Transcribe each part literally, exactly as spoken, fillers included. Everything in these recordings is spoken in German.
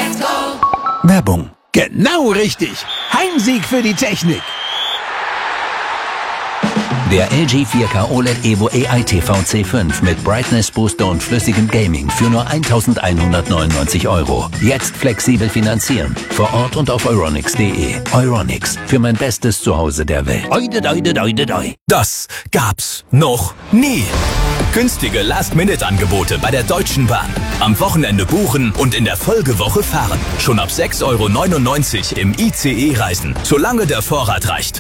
Let's go! Werbung. Genau richtig. Heimsieg für die Technik. Der L G vier K O L E D Evo A I T V C fünf mit Brightness Booster und flüssigem Gaming für nur eintausendeinhundertneunundneunzig Euro. Jetzt flexibel finanzieren. Vor Ort und auf euronics punkt de. Euronics, für mein bestes Zuhause der Welt. Oide, oide, oide, oide. Das gab's noch nie. Günstige Last-Minute-Angebote bei der Deutschen Bahn. Am Wochenende buchen und in der Folgewoche fahren. Schon ab sechs Euro neunundneunzig im I C E reisen, solange der Vorrat reicht.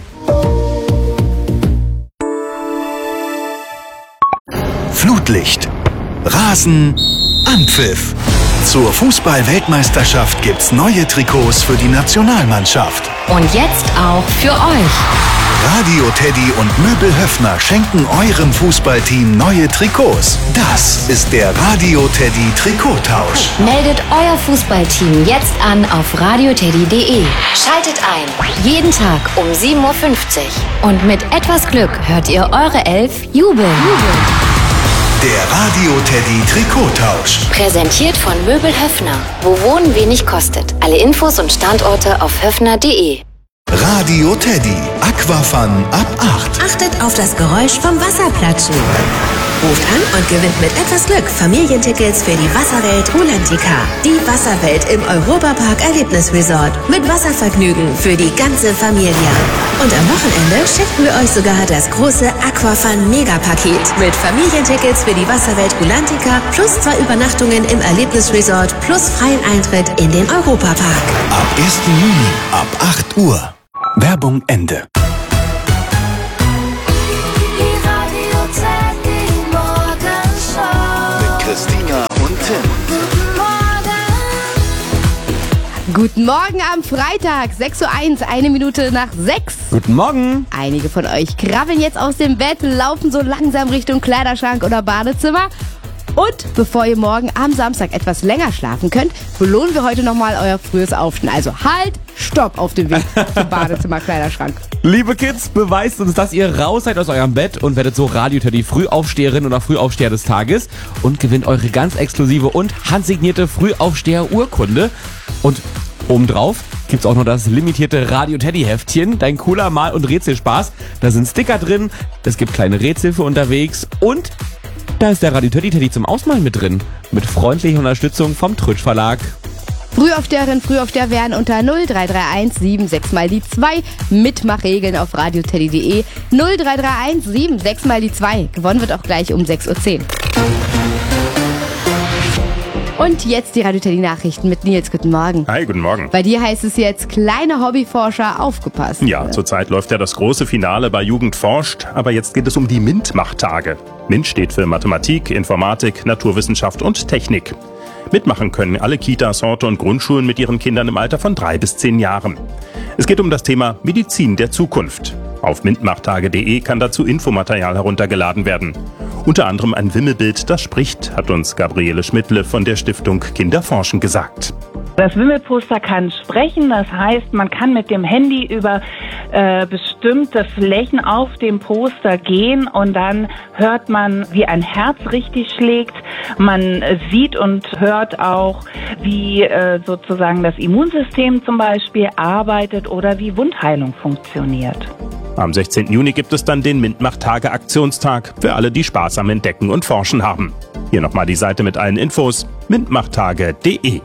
Flutlicht, Rasen, Anpfiff. Zur Fußball-Weltmeisterschaft gibt's neue Trikots für die Nationalmannschaft. Und jetzt auch für euch. Radio Teddy und Möbel Höffner schenken eurem Fußballteam neue Trikots. Das ist der Radio Teddy Trikottausch. Meldet euer Fußballteam jetzt an auf radio teddy punkt de. Schaltet ein. Jeden Tag um sieben Uhr fünfzig. Und mit etwas Glück hört ihr eure Elf jubeln. Der Radio Teddy Trikottausch. Präsentiert von Möbel Höffner. Wo Wohnen wenig kostet. Alle Infos und Standorte auf höffner punkt de. Radio Teddy. Aquafun ab acht. Achtet auf das Geräusch vom Wasserplatschen. Ruft an und gewinnt mit etwas Glück Familientickets für die Wasserwelt Rulantica. Die Wasserwelt im Europapark Erlebnisresort. Mit Wasservergnügen für die ganze Familie. Und am Wochenende schenken wir euch sogar das große Aquafun Megapaket. Mit Familientickets für die Wasserwelt Rulantica plus zwei Übernachtungen im Erlebnisresort plus freien Eintritt in den Europapark. Ab ersten Juni ab acht Uhr. Werbung Ende. Mit Christina und Tim. Guten Morgen am Freitag, sechs Uhr eins, eine Minute nach sechs. Guten Morgen. Einige von euch krabbeln jetzt aus dem Bett, laufen so langsam Richtung Kleiderschrank oder Badezimmer. Und bevor ihr morgen am Samstag etwas länger schlafen könnt, belohnen wir heute nochmal euer frühes Aufstehen. Also halt, stopp auf dem Weg zum Badezimmer, Kleiderschrank. Liebe Kids, beweist uns, dass ihr raus seid aus eurem Bett und werdet so Radio Teddy Frühaufsteherin oder Frühaufsteher des Tages und gewinnt eure ganz exklusive und handsignierte Frühaufsteher-Urkunde. Und obendrauf gibt's auch noch das limitierte Radio Teddy Heftchen, dein cooler Mal- und Rätselspaß. Da sind Sticker drin, es gibt kleine Rätsel für unterwegs und da ist der Radio Teddy Teddy zum Ausmalen mit drin. Mit freundlicher Unterstützung vom Trütsch Verlag. Frühaufsteherin, Frühaufsteher werden unter null drei drei eins sieben sechs mal die zwei. Mitmachregeln auf radio teddy punkt de. null drei drei eins sieben sechs mal die zwei. Gewonnen wird auch gleich um sechs Uhr zehn. Und jetzt die Radio Teddy Nachrichten mit Nils. Guten Morgen. Hi, guten Morgen. Bei dir heißt es jetzt, kleine Hobbyforscher, aufgepasst. Ja, zurzeit läuft ja das große Finale bei Jugend forscht, aber jetzt geht es um die MINT-Machtage. MINT steht für Mathematik, Informatik, Naturwissenschaft und Technik. Mitmachen können alle Kitas, Horte und Grundschulen mit ihren Kindern im Alter von drei bis zehn Jahren. Es geht um das Thema Medizin der Zukunft. Auf mintmachtage punkt de kann dazu Infomaterial heruntergeladen werden. Unter anderem ein Wimmelbild, das spricht, hat uns Gabriele Schmidtle von der Stiftung Kinder forschen gesagt. Das Wimmelposter kann sprechen, das heißt, man kann mit dem Handy über äh, bestimmte Flächen auf dem Poster gehen und dann hört man, wie ein Herz richtig schlägt. Man äh, sieht und hört auch, wie äh, sozusagen das Immunsystem zum Beispiel arbeitet oder wie Wundheilung funktioniert. Am sechzehnten Juni gibt es dann den MINT-Machtage-Aktionstag für alle, die Spaß am Entdecken und Forschen haben. Hier nochmal die Seite mit allen Infos, mintmachtage punkt de.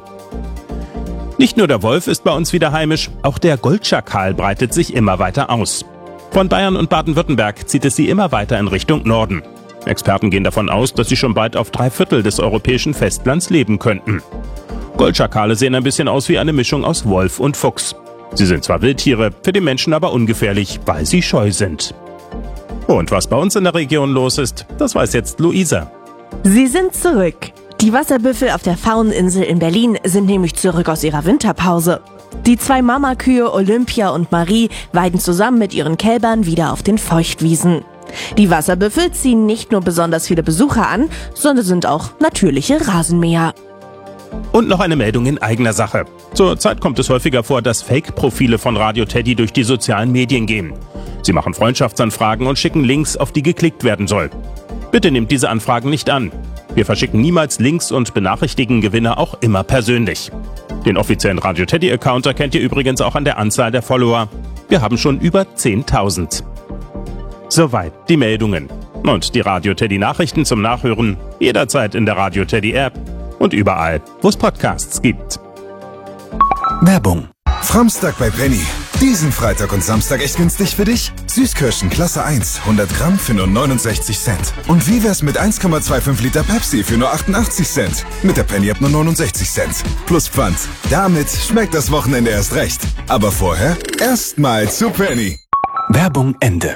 Nicht nur der Wolf ist bei uns wieder heimisch, auch der Goldschakal breitet sich immer weiter aus. Von Bayern und Baden-Württemberg zieht es sie immer weiter in Richtung Norden. Experten gehen davon aus, dass sie schon bald auf drei Viertel des europäischen Festlands leben könnten. Goldschakale sehen ein bisschen aus wie eine Mischung aus Wolf und Fuchs. Sie sind zwar Wildtiere, für die Menschen aber ungefährlich, weil sie scheu sind. Und was bei uns in der Region los ist, das weiß jetzt Luisa. Sie sind zurück. Die Wasserbüffel auf der Fauneninsel in Berlin sind nämlich zurück aus ihrer Winterpause. Die zwei Mamakühe Olympia und Marie weiden zusammen mit ihren Kälbern wieder auf den Feuchtwiesen. Die Wasserbüffel ziehen nicht nur besonders viele Besucher an, sondern sind auch natürliche Rasenmäher. Und noch eine Meldung in eigener Sache. Zurzeit kommt es häufiger vor, dass Fake-Profile von Radio Teddy durch die sozialen Medien gehen. Sie machen Freundschaftsanfragen und schicken Links, auf die geklickt werden soll. Bitte nehmt diese Anfragen nicht an. Wir verschicken niemals Links und benachrichtigen Gewinner auch immer persönlich. Den offiziellen Radio Teddy-Account erkennt ihr übrigens auch an der Anzahl der Follower. Wir haben schon über zehntausend. Soweit die Meldungen. Und die Radio Teddy Nachrichten zum Nachhören jederzeit in der Radio Teddy App und überall, wo es Podcasts gibt. Werbung. Framstag bei Penny. Diesen Freitag und Samstag echt günstig für dich? Süßkirschen Klasse eins, hundert Gramm für nur neunundsechzig Cent. Und wie wär's mit eins Komma fünfundzwanzig Liter Pepsi für nur achtundachtzig Cent? Mit der Penny App nur neunundsechzig Cent. Plus Pfand. Damit schmeckt das Wochenende erst recht. Aber vorher erstmal zu Penny. Werbung Ende.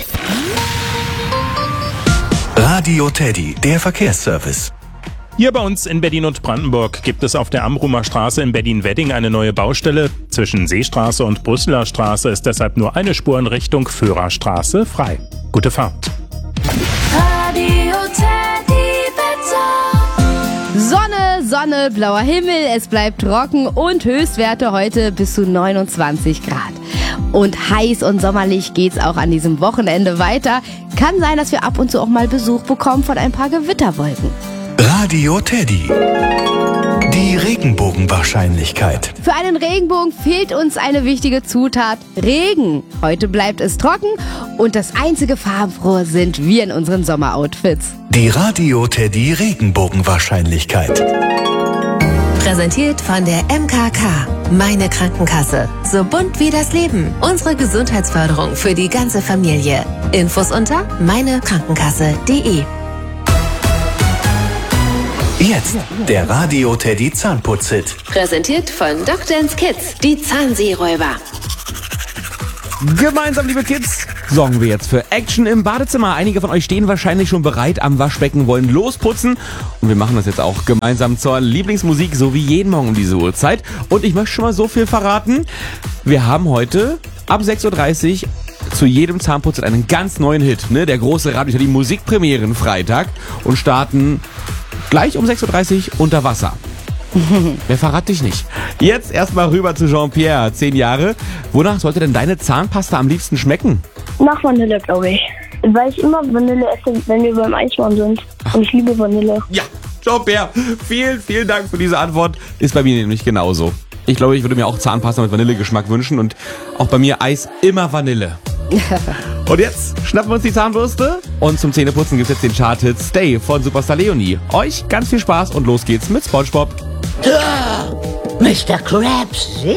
Radio Teddy, der Verkehrsservice. Hier bei uns in Berlin und Brandenburg gibt es auf der Amrumer Straße in Berlin-Wedding eine neue Baustelle. Zwischen Seestraße und Brüsseler Straße ist deshalb nur eine Spur in Richtung Führerstraße frei. Gute Fahrt. Radio Teddy Wetter. Sonne, Sonne, blauer Himmel, es bleibt trocken und Höchstwerte heute bis zu neunundzwanzig Grad. Und heiß und sommerlich geht's auch an diesem Wochenende weiter. Kann sein, dass wir ab und zu auch mal Besuch bekommen von ein paar Gewitterwolken. Radio Teddy. Die Regenbogenwahrscheinlichkeit. Für einen Regenbogen fehlt uns eine wichtige Zutat: Regen. Heute bleibt es trocken und das einzige farbenfrohe sind wir in unseren Sommeroutfits. Die Radio Teddy Regenbogenwahrscheinlichkeit. Präsentiert von der M K K. Meine Krankenkasse. So bunt wie das Leben. Unsere Gesundheitsförderung für die ganze Familie. Infos unter meine krankenkasse punkt de. Jetzt der Radio Teddy Zahnputz-Hit. Präsentiert von Doctors Kids. Die Zahnseeräuber. Gemeinsam, liebe Kids, sorgen wir jetzt für Action im Badezimmer. Einige von euch stehen wahrscheinlich schon bereit am Waschbecken, wollen losputzen. Und wir machen das jetzt auch gemeinsam zur Lieblingsmusik, so wie jeden Morgen um diese Uhrzeit. Und ich möchte schon mal so viel verraten. Wir haben heute ab sechs Uhr dreißig zu jedem Zahnputz einen ganz neuen Hit. Ne? Der große Radio Teddy Musikpremieren Freitag. Und starten gleich um sechs Uhr dreißig unter Wasser. Wer verrat dich nicht? Jetzt erstmal rüber zu Jean-Pierre, zehn Jahre. Wonach sollte denn deine Zahnpasta am liebsten schmecken? Nach Vanille, glaube ich. Weil ich immer Vanille esse, wenn wir beim Eichhorn sind. Und ich liebe Vanille. Ja, Jean-Pierre, vielen, vielen Dank für diese Antwort. Ist bei mir nämlich genauso. Ich glaube, ich würde mir auch Zahnpasta mit Vanillegeschmack wünschen und auch bei mir Eis immer Vanille. Und jetzt schnappen wir uns die Zahnbürste und zum Zähneputzen gibt es jetzt den Chart-Hit Stay von Superstar Leonie. Euch ganz viel Spaß und los geht's mit SpongeBob. Mister Krabs,